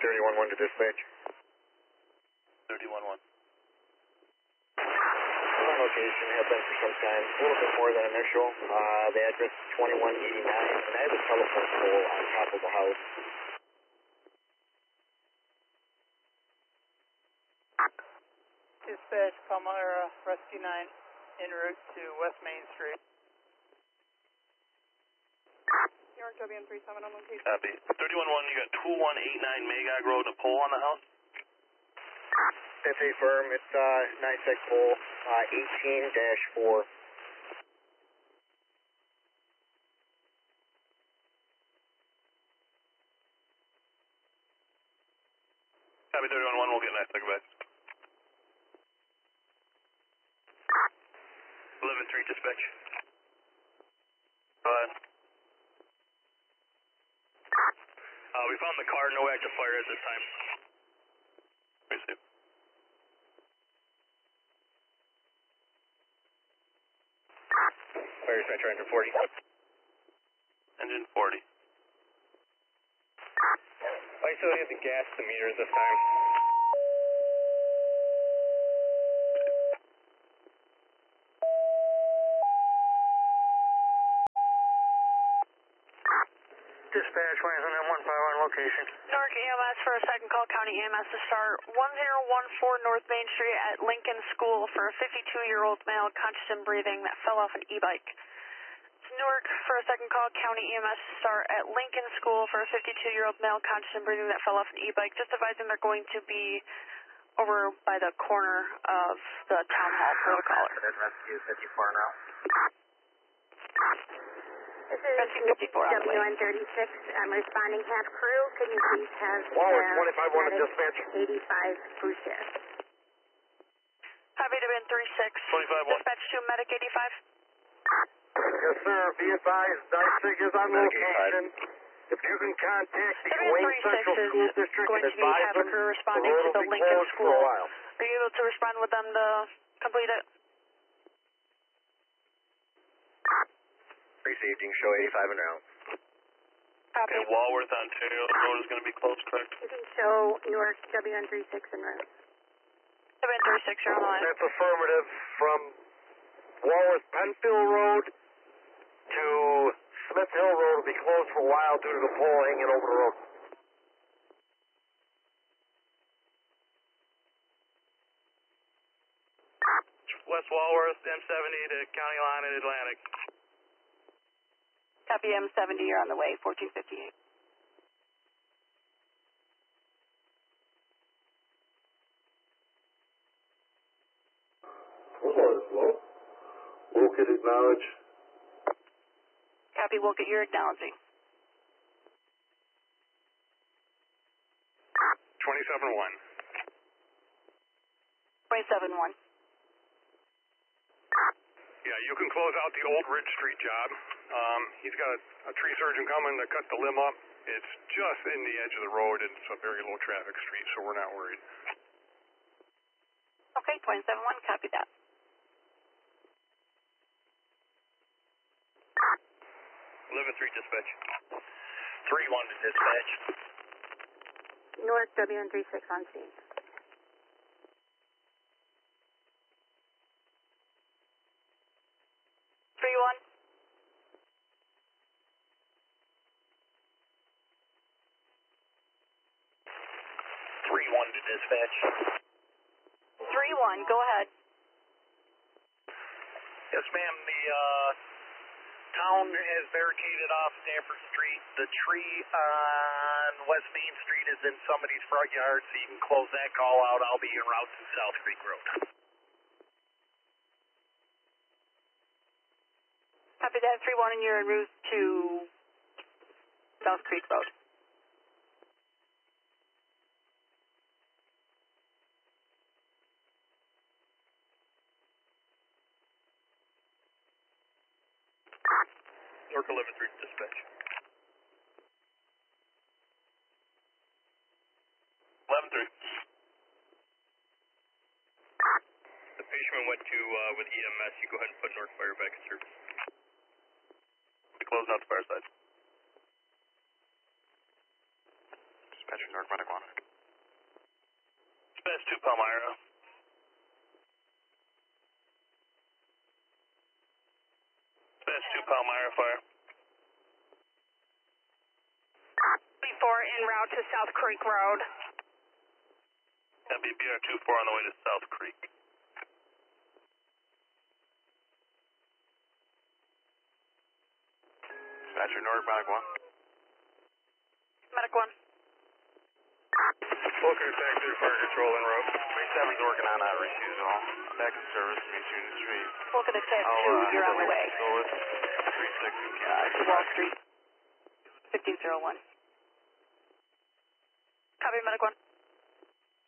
31-1 to dispatch. 31-1. On location, have been for some time, a little bit more than initial. The address is 2189, and I have a telephone pole on top of the house. Dispatch, Palmyra, Rescue 9, en route to West Main Street. New York WN37 on location. Copy. 31-1, you got 2189 Magog Road, a pole on the house? That's a firm. It's 96 pole, 18-4. Copy 31-1, we'll get that. Take it back. 11-3 dispatch. Go ahead. We found the car, no active fire at this time. Receive. Fire dispatcher, engine 40. Engine 40. I still hit the gas to meters this time. Dispatch, Wayne, on 151 on location. Newark EMS for a second call, County EMS to start 1014 North Main Street at Lincoln School for a 52-year-old male conscious and breathing that fell off an e-bike. Newark for a second call, County EMS to start at Lincoln School for a 52-year-old male conscious and breathing that fell off an e-bike. Just advising they're going to be over by the corner of the town hall protocoler. Rescue 54 now. This is WN36. I'm responding half crew. Could you please have Waller, 25-1 to dispatch. 85 crew share? Copy WN36. 25-1. Dispatch to Medic 85. Yes, sir. Be advised, Dicey is on location. If you can contact the Wayne Central School District and advise them, the road will be closed for a while. Are you able to respond with them to complete it? Received, you can show 85 and out. Copy. Okay, Walworth, Ontario, the road is going to be closed, correct? You can show Newark WN36 en route. WN36, you're on the line. That's affirmative from Walworth Penfield Road to Smith Hill Road will be closed for a while due to the pole hanging over the road. West Walworth, M70 to County Line at Atlantic. Copy M70, you're on the way, 1458. Woken acknowledge. Copy, Woken, you're acknowledging. 27-1. 27-1. Yeah, you can close out the old Ridge Street job. He's got a tree surgeon coming to cut the limb up. It's just in the edge of the road. It's a very low traffic street, so we're not worried. Okay, 27-1, copy that. 11-3 dispatch. 3-1 to dispatch. Newark WN36 on scene. Dispatch. 3-1, go ahead. Yes, ma'am. The town has barricaded off Stanford Street. The tree on West Main Street is in somebody's front yard, so you can close that call out. I'll be en route to South Creek Road. Copy that, 3-1, and you're en route to South Creek Road. North 11-3 dispatch. 11-3. The patient went to with EMS. You go ahead and put North Fire back in service. We're closing out the fire side. Dispatch Dispatcher, North Medic 1. Dispatch 2 Palmyra. Dispatch 2 Palmyra Fire. Before en route to South Creek Road. Copy BR24 on the way to South Creek. Dispatcher, North Medic 1. Medic 1. Looking at taxi to fire control en route. 37's working on that refusal. Back in service, Main Street. Look at the tip, you're on the way. Go with 36 and To Wall Street. 1501. Copy, Medic 1.